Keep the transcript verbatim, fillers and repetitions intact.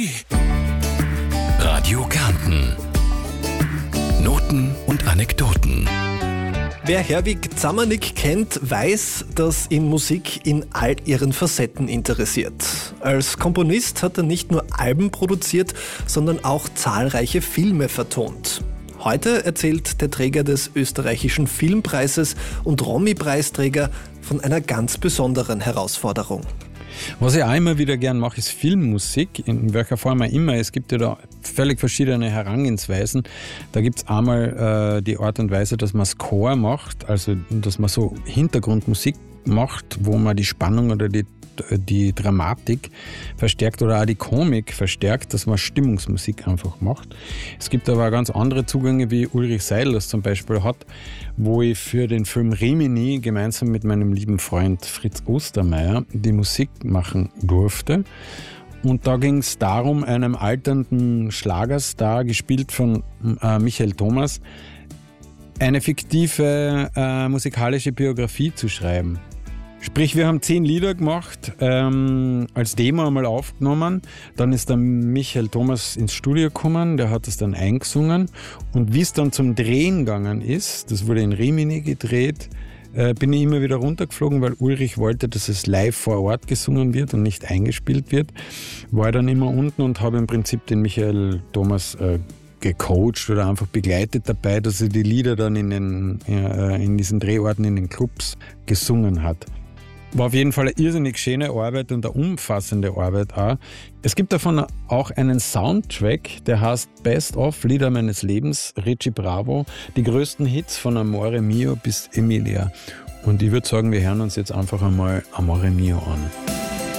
Radio Kärnten. Noten und Anekdoten. Wer Herwig Zamanek kennt, weiß, dass ihn Musik in all ihren Facetten interessiert. Als Komponist hat er nicht nur Alben produziert, sondern auch zahlreiche Filme vertont. Heute erzählt der Träger des österreichischen Filmpreises und Romy-Preisträger von einer ganz besonderen Herausforderung. Was ich auch immer wieder gern mache, ist Filmmusik, in welcher Form auch immer. Es gibt ja da völlig verschiedene Herangehensweisen. Da gibt es einmal äh, die Art und Weise, dass man Score macht, also dass man so Hintergrundmusik macht, wo man die Spannung oder die, die Dramatik verstärkt oder auch die Komik verstärkt, dass man Stimmungsmusik einfach macht. Es gibt aber auch ganz andere Zugänge, wie Ulrich Seidel das zum Beispiel hat, wo ich für den Film Rimini gemeinsam mit meinem lieben Freund Fritz Ostermeier die Musik machen durfte. Und da ging es darum, einem alternden Schlagerstar, gespielt von äh, Michael Thomas, eine fiktive äh, musikalische Biografie zu schreiben. Sprich, wir haben zehn Lieder gemacht, ähm, als Demo einmal aufgenommen. Dann ist der Michael Thomas ins Studio gekommen, der hat es dann eingesungen. Und wie es dann zum Drehen gegangen ist, das wurde in Rimini gedreht, äh, bin ich immer wieder runtergeflogen, weil Ulrich wollte, dass es live vor Ort gesungen wird und nicht eingespielt wird. War ich dann immer unten und habe im Prinzip den Michael Thomas äh, gecoacht oder einfach begleitet dabei, dass er die Lieder dann in, den, äh, in diesen Drehorten, in den Clubs gesungen hat. War auf jeden Fall eine irrsinnig schöne Arbeit und eine umfassende Arbeit auch. Es gibt davon auch einen Soundtrack, der heißt Best of Lieder meines Lebens, Richie Bravo, die größten Hits von Amore Mio bis Emilia. Und ich würde sagen, wir hören uns jetzt einfach einmal Amore Mio an.